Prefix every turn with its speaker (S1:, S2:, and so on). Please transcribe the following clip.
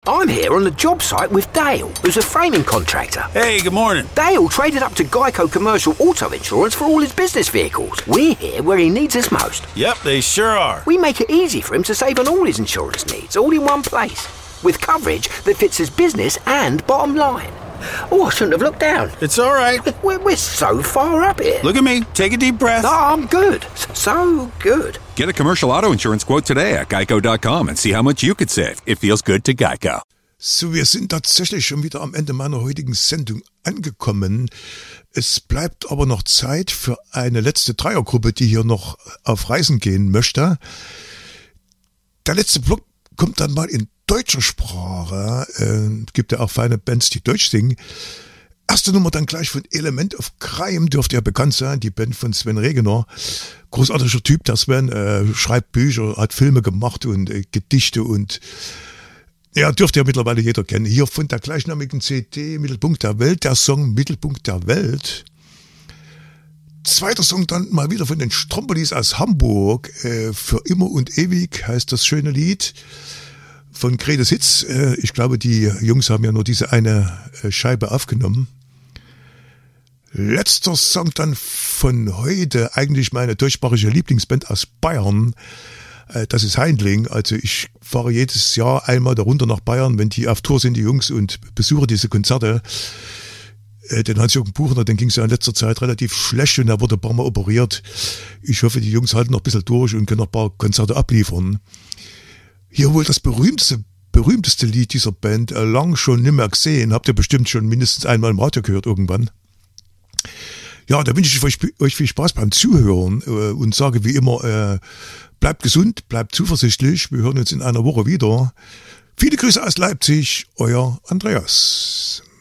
S1: I'm here on the job site with Dale, who's a framing contractor.
S2: Hey, good morning.
S1: Dale traded up to Geico Commercial Auto Insurance for all his business vehicles. We're here where he needs us most.
S2: Yep, they sure are.
S1: We make it easy for him to save on all his insurance needs, all in one place, with coverage that fits his business and bottom line. Oh, I shouldn't have looked down.
S2: It's all right.
S1: We're so far up here.
S2: Look at me. Take a deep breath.
S1: Oh, I'm good. So good.
S3: Get a commercial auto insurance quote today at geico.com and see how much you could save. It feels good to Geico.
S4: So, wir sind tatsächlich schon wieder am Ende meiner heutigen Sendung angekommen. Es bleibt aber noch Zeit für eine letzte Dreiergruppe, die hier noch auf Reisen gehen möchte. Der letzte Block kommt dann mal in deutscher Sprache. Gibt ja auch feine Bands, die Deutsch singen. Erste Nummer dann gleich von Element of Crime, dürfte ja bekannt sein, die Band von Sven Regener. Großartiger Typ, der Sven, schreibt Bücher, hat Filme gemacht und Gedichte und ja, dürfte ja mittlerweile jeder kennen. Hier von der gleichnamigen CD Mittelpunkt der Welt, der Song Mittelpunkt der Welt. Zweiter Song dann mal wieder von den Strombolis aus Hamburg. Für immer und ewig heißt das schöne Lied von Gretes Hits. Ich glaube, die Jungs haben ja nur diese eine Scheibe aufgenommen. Letzter Song dann von heute, eigentlich meine deutschsprachige Lieblingsband aus Bayern. Das ist Heindling. Also ich fahre jedes Jahr einmal darunter nach Bayern, wenn die auf Tour sind, die Jungs, und besuche diese Konzerte. Den Hans-Jürgen Buchner, den ging es ja in letzter Zeit relativ schlecht und er wurde ein paar Mal operiert. Ich hoffe, die Jungs halten noch ein bisschen durch und können noch ein paar Konzerte abliefern. Hier wohl das berühmteste Lied dieser Band, lang schon nimmer gesehen. Habt ihr bestimmt schon mindestens einmal im Radio gehört irgendwann. Ja, da wünsche ich euch viel Spaß beim Zuhören und sage wie immer, bleibt gesund, bleibt zuversichtlich. Wir hören uns in einer Woche wieder. Viele Grüße aus Leipzig, euer Andreas.